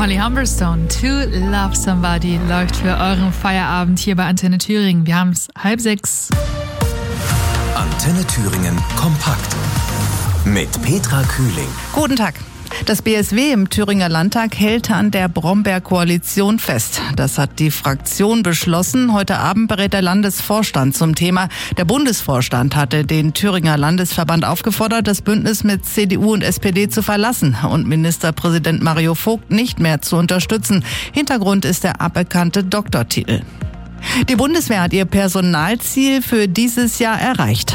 Holly Humberstone, To Love Somebody, läuft für euren Feierabend hier bei Antenne Thüringen. Wir haben es 5:30. Antenne Thüringen kompakt mit Petra Kühling. Guten Tag. Das BSW im Thüringer Landtag hält an der Brombeer-Koalition fest. Das hat die Fraktion beschlossen. Heute Abend berät der Landesvorstand zum Thema. Der Bundesvorstand hatte den Thüringer Landesverband aufgefordert, das Bündnis mit CDU und SPD zu verlassen und Ministerpräsident Mario Vogt nicht mehr zu unterstützen. Hintergrund ist der aberkannte Doktortitel. Die Bundeswehr hat ihr Personalziel für dieses Jahr erreicht.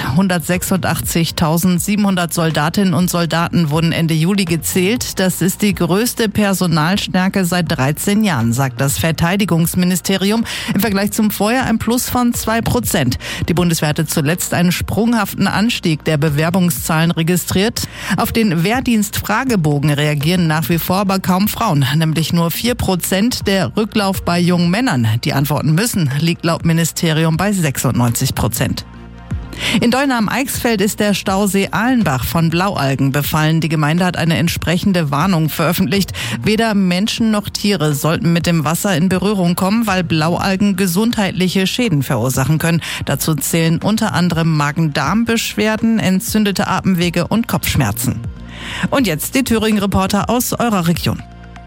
186.700 Soldatinnen und Soldaten wurden Ende Juli gezählt. Das ist die größte Personalstärke seit 13 Jahren, sagt das Verteidigungsministerium. Im Vergleich zum Vorjahr ein Plus von 2%. Die Bundeswehr hatte zuletzt einen sprunghaften Anstieg der Bewerbungszahlen registriert. Auf den Wehrdienstfragebogen reagieren nach wie vor aber kaum Frauen, nämlich nur 4%. Der Rücklauf bei jungen Männern, die antworten müssen, liegt laut Ministerium bei 96%. In Deuna am Eichsfeld ist der Stausee Ahlenbach von Blaualgen befallen. Die Gemeinde hat eine entsprechende Warnung veröffentlicht. Weder Menschen noch Tiere sollten mit dem Wasser in Berührung kommen, weil Blaualgen gesundheitliche Schäden verursachen können. Dazu zählen unter anderem Magen-Darm-Beschwerden, entzündete Atemwege und Kopfschmerzen. Und jetzt die Thüringen-Reporter aus eurer Region.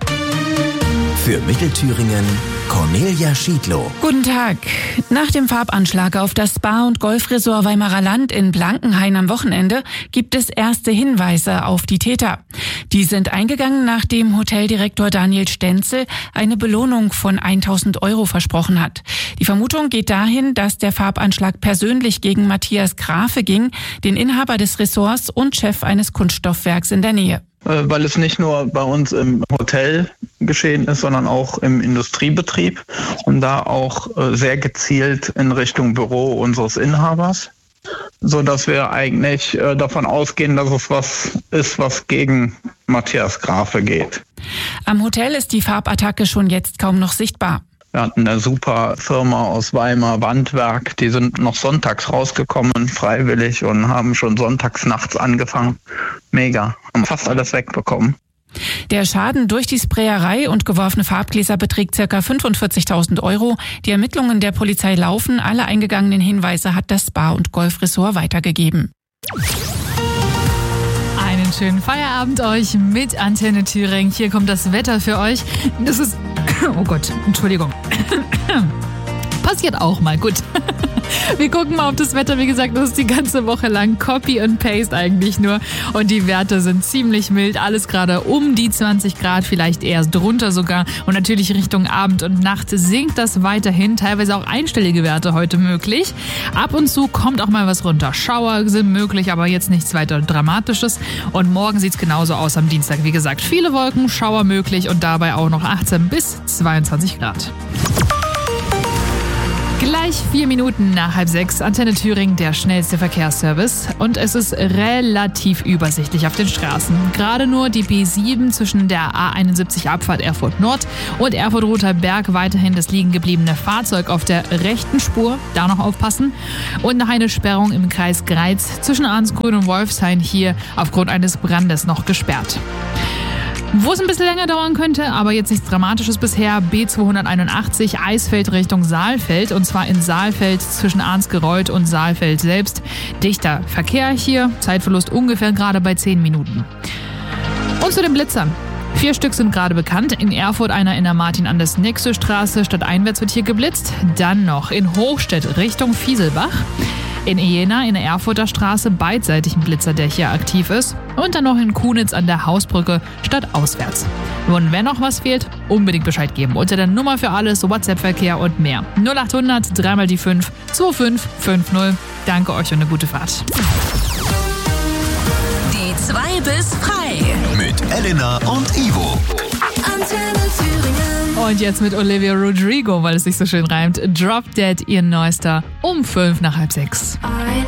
Für Mittelthüringen Cornelia Schiedlow. Guten Tag. Nach dem Farbanschlag auf das Spa- und Golfresort Weimarer Land in Blankenhain am Wochenende gibt es erste Hinweise auf die Täter. Die sind eingegangen, nachdem Hoteldirektor Daniel Stenzel eine Belohnung von 1.000 € versprochen hat. Die Vermutung geht dahin, dass der Farbanschlag persönlich gegen Matthias Grafe ging, den Inhaber des Ressorts und Chef eines Kunststoffwerks in der Nähe. Weil es nicht nur bei uns im Hotel geschehen ist, sondern auch im Industriebetrieb und da auch sehr gezielt in Richtung Büro unseres Inhabers, so dass wir eigentlich davon ausgehen, dass es was ist, was gegen Matthias Grafe geht. Am Hotel ist die Farbattacke schon jetzt kaum noch sichtbar. Wir hatten eine super Firma aus Weimar, Wandwerk, die sind noch sonntags rausgekommen, freiwillig, und haben schon sonntags nachts angefangen. Mega, haben fast alles wegbekommen. Der Schaden durch die Sprayerei und geworfene Farbgläser beträgt ca. 45.000 €. Die Ermittlungen der Polizei laufen. Alle eingegangenen Hinweise hat das Spa- und Golfresort weitergegeben. Einen schönen Feierabend euch mit Antenne Thüringen. Hier kommt das Wetter für euch. Das ist... Oh Gott, Entschuldigung. Passiert auch mal, gut. Wir gucken mal auf das Wetter. Wie gesagt, das ist die ganze Woche lang Copy and Paste eigentlich nur. Und die Werte sind ziemlich mild. Alles gerade um die 20 Grad, vielleicht eher drunter sogar. Und natürlich Richtung Abend und Nacht sinkt das weiterhin. Teilweise auch einstellige Werte heute möglich. Ab und zu kommt auch mal was runter. Schauer sind möglich, aber jetzt nichts weiter Dramatisches. Und morgen sieht es genauso aus am Dienstag. Wie gesagt, viele Wolken, Schauer möglich und dabei auch noch 18 bis 22 Grad. Gleich 4 Minuten nach 5:30, Antenne Thüringen, der schnellste Verkehrsservice. Und es ist relativ übersichtlich auf den Straßen. Gerade nur die B7 zwischen der A71 Abfahrt Erfurt Nord und Erfurt-Rother Berg weiterhin das liegen gebliebene Fahrzeug auf der rechten Spur. Da noch aufpassen. Und nach einer Sperrung im Kreis Greiz zwischen Arnsgrün und Wolfshain hier aufgrund eines Brandes noch gesperrt. Wo es ein bisschen länger dauern könnte, aber jetzt nichts Dramatisches bisher, B281 Eisfeld Richtung Saalfeld, und zwar in Saalfeld zwischen Arnsgereuth und Saalfeld selbst. Dichter Verkehr hier, Zeitverlust ungefähr gerade bei 10 Minuten. Und zu den Blitzern. 4 Stück sind gerade bekannt. In Erfurt einer in der Martin-Anders-Nexö-Straße, stadteinwärts wird hier geblitzt. Dann noch in Hochstedt Richtung Fieselbach. In Jena in der Erfurter Straße beidseitig ein Blitzer, der hier aktiv ist. Und dann noch in Kunitz an der Hausbrücke stadtauswärts. Und wenn noch was fehlt, unbedingt Bescheid geben. Unter der Nummer für alles, WhatsApp-Verkehr und mehr. 0800 3 mal die 5 2550. Danke euch und eine gute Fahrt. Die 2 bis frei. Mit Elena und Ivo. Antenne Thüringen. Und jetzt mit Olivia Rodrigo, weil es sich so schön reimt. Drop Dead, ihr neuester, um 5 nach 5:30.